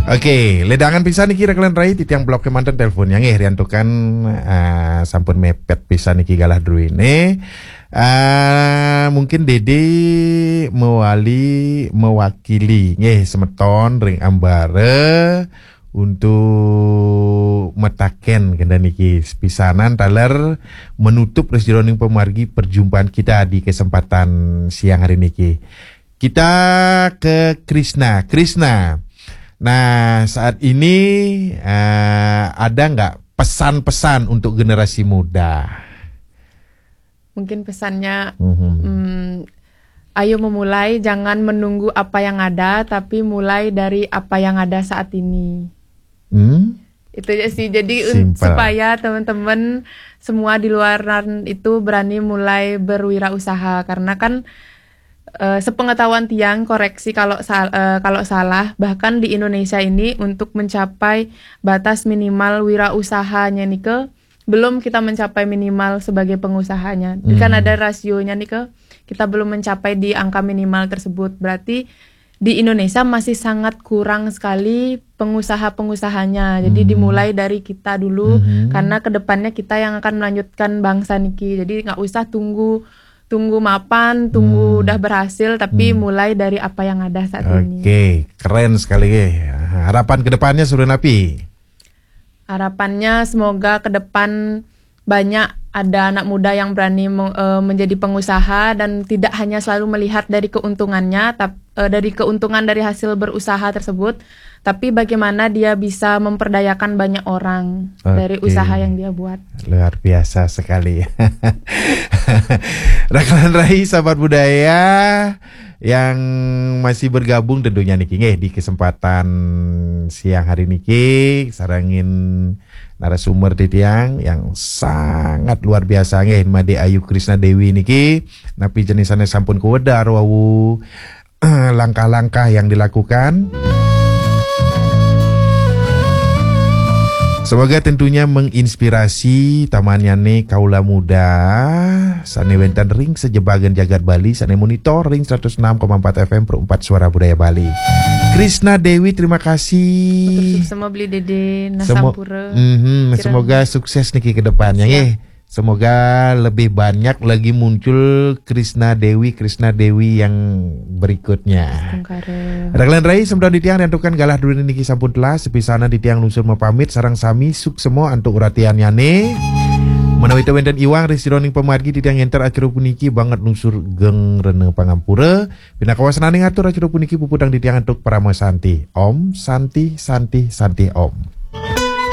Oke, ledangan pisan niki Reklan Rai titiang blok kemanten telepon yang riantukan sampun mepet pisan niki galah druine. Mungkin Dede mewakili nggih semeton ring ambare untuk metaken kena niki pisanan taler menutup resjironing pemargi perjumpaan kita di kesempatan siang hari niki. Kita ke Krisna. Nah, saat ini ada nggak pesan-pesan untuk generasi muda? Mungkin pesannya, ayo memulai, jangan menunggu apa yang ada, tapi mulai dari apa yang ada saat ini. Itu aja sih. Jadi supaya teman-teman semua di luaran itu berani mulai berwirausaha, karena kan sepengetahuan Tiang, koreksi kalau salah, bahkan di Indonesia ini untuk mencapai batas minimal wirausahanya nih ke belum kita mencapai minimal sebagai pengusahanya. Kan ada rasionya nih ke kita belum mencapai di angka minimal tersebut. Berarti di Indonesia masih sangat kurang sekali pengusaha-pengusahanya. Jadi dimulai dari kita dulu, karena kedepannya kita yang akan melanjutkan bangsa niki. Jadi nggak usah tunggu mapan, tunggu udah berhasil, tapi mulai dari apa yang ada saat ini. Oke, keren sekali. Harapan kedepannya sudah napi? Harapannya semoga ke depan banyak ada anak muda yang berani menjadi pengusaha dan tidak hanya selalu melihat dari keuntungannya, dari keuntungan dari hasil berusaha tersebut, tapi bagaimana dia bisa memperdayakan banyak orang dari usaha yang dia buat. Luar biasa sekali. Rekan Rai, sahabat budaya yang masih bergabung tentunya niki di kesempatan siang hari niki sarangin narasumber titiang yang sangat luar biasa Made Ayu Krisna Dewi niki napi jenisannya sampun kuwedar wawu langkah-langkah yang dilakukan. Semoga tentunya menginspirasi tamanyane kaula muda sane wenten ring sejebagan jagat Bali, sane monitor ring 106,4 FM per 4 Suara Budaya Bali. Krisna Dewi, terima kasih. Sama beli Dede Nasampura. Semoga sukses niki ke depannya Semoga lebih banyak lagi muncul Krisna Dewi yang berikutnya. Reklan Rai semdon ditiang nentukan galah dulu niki sampun telah sepisana ditiang lungsur mapamit sarang sami suk semua untuk uratiannya nih. Menawi wenten iwang resironing pemargi ditiang enter acara puniki banget lungsur geng rene pangampura. Pina kawasan ngatur acara puniki puputang ditiang untuk Paramo Santi. Om Santi Om.